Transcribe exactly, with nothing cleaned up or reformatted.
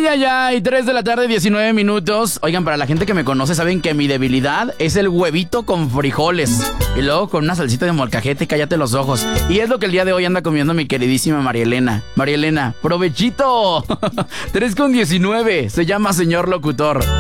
Ay, ay, ay, tres de la tarde, diecinueve minutos. Oigan, para la gente que me conoce, saben que mi debilidad es el huevito con frijoles. Y luego con una salsita de molcajete, cállate los ojos. Y es lo que el día de hoy anda comiendo mi queridísima María Elena. María Elena, provechito. tres con diecinueve, se llama señor locutor.